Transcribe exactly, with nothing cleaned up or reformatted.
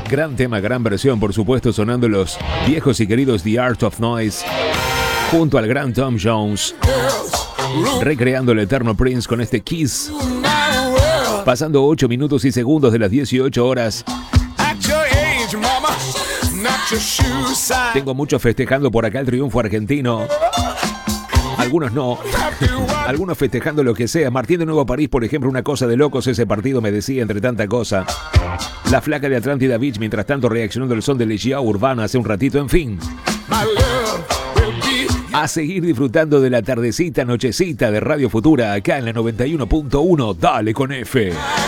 Gran tema, gran versión, por supuesto, sonando los viejos y queridos The Art of Noise junto al gran Tom Jones, recreando el eterno Prince con este Kiss, pasando ocho minutos y segundos de las dieciocho horas. Tengo muchos festejando por acá el triunfo argentino. Algunos no. Algunos festejando lo que sea. Martín de Nuevo París, por ejemplo, una cosa de locos ese partido, me decía, entre tanta cosa. La flaca de Atlántida Beach, mientras tanto, reaccionando al son de Legión Urbana hace un ratito. En fin, a seguir disfrutando de la tardecita, nochecita de Radio Futura acá en la noventa y uno punto uno. Dale con F.